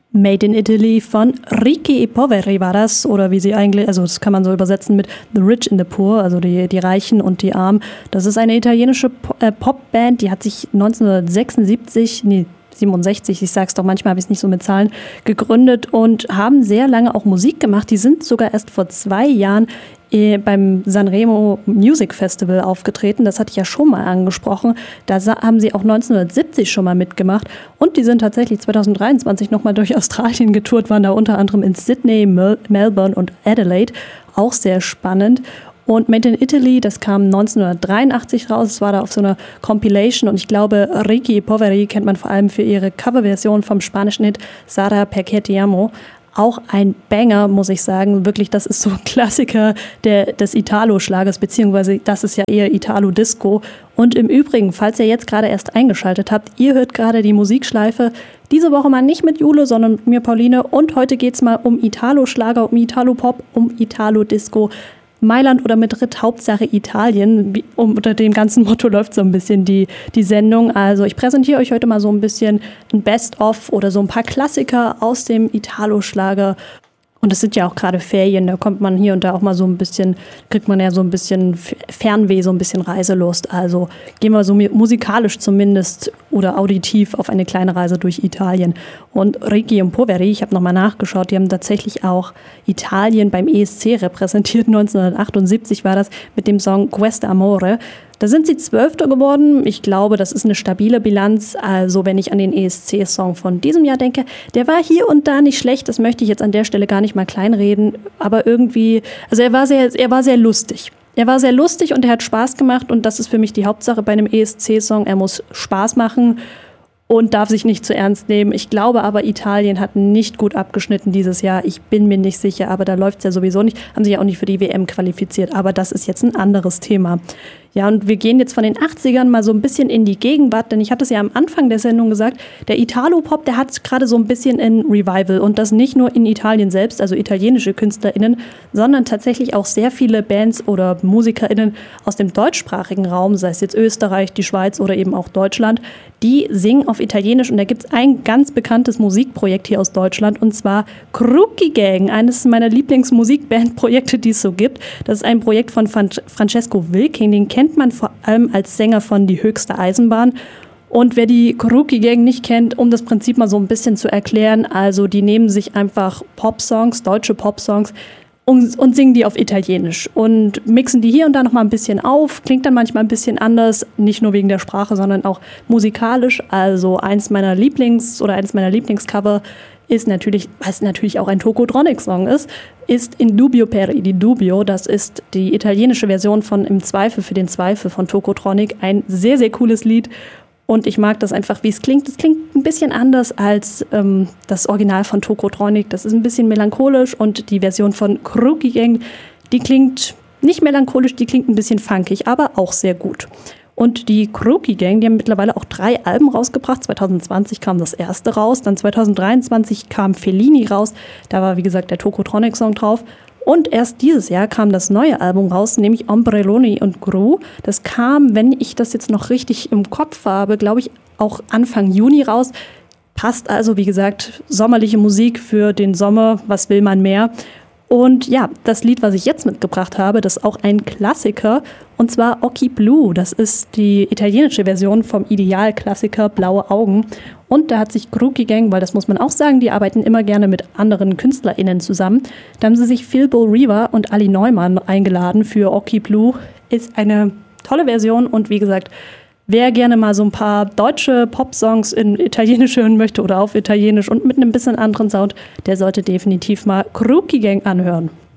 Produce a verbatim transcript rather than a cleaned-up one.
Made in Italy von Ricchi e Poveri war das, oder wie sie eigentlich, also das kann man so übersetzen mit The Rich and the Poor, also die, die Reichen und die Armen. Das ist eine italienische Popband, die hat sich neunzehnhundertsechsundsiebzig, nee, siebenundsechzig, ich sag's doch, manchmal habe ich es nicht so mit Zahlen, gegründet und haben sehr lange auch Musik gemacht. Die sind sogar erst vor zwei Jahren äh, beim Sanremo Music Festival aufgetreten. Das hatte ich ja schon mal angesprochen. Da haben sie auch neunzehnhundertsiebzig schon mal mitgemacht. Und die sind tatsächlich zweitausenddreiundzwanzig nochmal durch Australien getourt, waren da unter anderem in Sydney, Mel- Melbourne und Adelaide. Auch sehr spannend. Und Made in Italy, das kam neunzehnhundertdreiundachtzig raus, es war da auf so einer Compilation und ich glaube, Ricchi e Poveri kennt man vor allem für ihre Coverversion vom spanischen Hit Sarà perché ti amo. Auch ein Banger, muss ich sagen. Wirklich, das ist so ein Klassiker der, des Italo-Schlagers, beziehungsweise das ist ja eher Italo-Disco. Und im Übrigen, falls ihr jetzt gerade erst eingeschaltet habt, ihr hört gerade die Musikschleife. Diese Woche mal nicht mit Jule, sondern mit mir, Pauline. Und heute geht es mal um Italo-Schlager, um Italo-Pop, um Italo-Disco. Mailand oder Madrid, Hauptsache Italien. Wie, um, unter dem ganzen Motto läuft so ein bisschen die, die Sendung. Also ich präsentiere euch heute mal so ein bisschen ein Best-of oder so ein paar Klassiker aus dem Italo-Schlager. Und es sind ja auch gerade Ferien, da kommt man hier und da auch mal so ein bisschen, kriegt man ja so ein bisschen Fernweh, so ein bisschen Reiselust. Also gehen wir so musikalisch zumindest oder auditiv auf eine kleine Reise durch Italien. Und Ricchi e Poveri, ich habe nochmal nachgeschaut, die haben tatsächlich auch Italien beim E S C repräsentiert. neunzehnhundertachtundsiebzig war das mit dem Song Questa Amore. Da sind sie Zwölfter geworden. Ich glaube, das ist eine stabile Bilanz. Also wenn ich an den E S C-Song von diesem Jahr denke, der war hier und da nicht schlecht. Das möchte ich jetzt an der Stelle gar nicht mal kleinreden. Aber irgendwie, also er war sehr, er war sehr lustig. Er war sehr lustig und er hat Spaß gemacht. Und das ist für mich die Hauptsache bei einem E S C-Song. Er muss Spaß machen und darf sich nicht zu ernst nehmen. Ich glaube aber, Italien hat nicht gut abgeschnitten dieses Jahr. Ich bin mir nicht sicher, aber da läuft es ja sowieso nicht. Haben sich ja auch nicht für die W M qualifiziert. Aber das ist jetzt ein anderes Thema. Ja, und wir gehen jetzt von den achtzigern mal so ein bisschen in die Gegenwart, denn ich hatte es ja am Anfang der Sendung gesagt, der Italo-Pop, der hat gerade so ein bisschen ein Revival und das nicht nur in Italien selbst, also italienische KünstlerInnen, sondern tatsächlich auch sehr viele Bands oder MusikerInnen aus dem deutschsprachigen Raum, sei es jetzt Österreich, die Schweiz oder eben auch Deutschland, die singen auf Italienisch und da gibt es ein ganz bekanntes Musikprojekt hier aus Deutschland und zwar Crookie Gang, eines meiner Lieblingsmusikbandprojekte, die es so gibt. Das ist ein Projekt von Francesco Wilking, den kennt man vor allem als Sänger von Die höchste Eisenbahn. Und wer die Crookie Gang nicht kennt, um das Prinzip mal so ein bisschen zu erklären, also die nehmen sich einfach Popsongs, deutsche Popsongs und, und singen die auf Italienisch und mixen die hier und da noch mal ein bisschen auf, klingt dann manchmal ein bisschen anders, nicht nur wegen der Sprache, sondern auch musikalisch. Also eins meiner Lieblings- oder eines meiner Lieblingscover ist natürlich, was natürlich auch ein Tokotronic-Song ist, ist In Dubbio per il Dubbio. Das ist die italienische Version von Im Zweifel für den Zweifel von Tokotronic. Ein sehr, sehr cooles Lied. Und ich mag das einfach, wie es klingt. Es klingt ein bisschen anders als ähm, das Original von Tokotronic. Das ist ein bisschen melancholisch. Und die Version von Crookie Gang, die klingt nicht melancholisch, die klingt ein bisschen funkig, aber auch sehr gut. Und die Crookie Gang, die haben mittlerweile auch drei Alben rausgebracht. zweitausendzwanzig kam das erste raus, dann zweitausenddreiundzwanzig kam Fellini raus. Da war, wie gesagt, der Tokotronic-Song drauf. Und erst dieses Jahr kam das neue Album raus, nämlich Ombrelloni und Gru. Das kam, wenn ich das jetzt noch richtig im Kopf habe, glaube ich, auch Anfang Juni raus. Passt also, wie gesagt, sommerliche Musik für den Sommer. Was will man mehr? Und ja, das Lied, was ich jetzt mitgebracht habe, das ist auch ein Klassiker, und zwar Occhi Blu. Das ist die italienische Version vom Idealklassiker Blaue Augen. Und da hat sich Crookie Gang, weil das muss man auch sagen, die arbeiten immer gerne mit anderen KünstlerInnen zusammen, da haben sie sich Phil Bo Riva und Ali Neumann eingeladen für Occhi Blu. Ist eine tolle Version und wie gesagt, wer gerne mal so ein paar deutsche Popsongs in Italienisch hören möchte oder auf Italienisch und mit einem bisschen anderen Sound, der sollte definitiv mal Crookie Gang anhören.